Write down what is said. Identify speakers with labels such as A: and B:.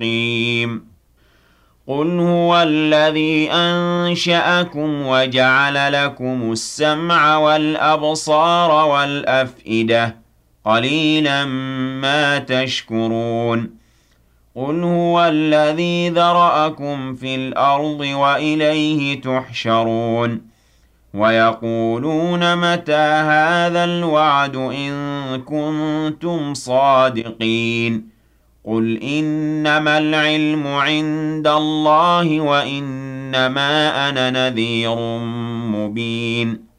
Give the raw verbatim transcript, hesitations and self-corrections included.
A: مستقيم قل هو الذي أنشأكم وجعل لكم السمع والأبصار والأفئدة قليلا ما تشكرون قل هو الذي ذرأكم في الأرض وإليه تحشرون ويقولون متى هذا الوعد إن كنتم صادقين قل إنما العلم عند الله وإنما أنا نذير مبين